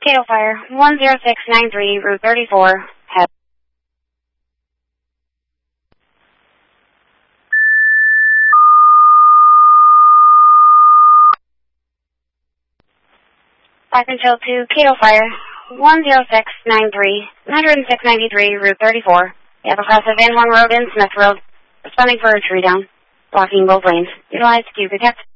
Cato Fire, 10693, Route 34, head. Fire Control to Cato Fire, 10693, 10693, Route 34. You have a cross of Van Horn Road and Smith Road, responding for a tree down, blocking both lanes. Utilize to protect.